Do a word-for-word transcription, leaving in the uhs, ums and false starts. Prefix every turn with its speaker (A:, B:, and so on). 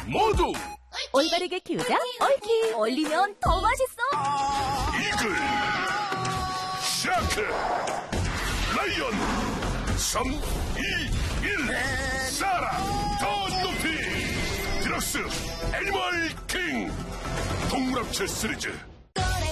A: 모두
B: 올바르게 키우자 얽히. 얼리면 더 맛있어.
A: 이글, 샤크, 라이언. 삼, 이, 일. 쏴라. 더 높이. 디럭스 애니멀 킹 동물합체 시리즈.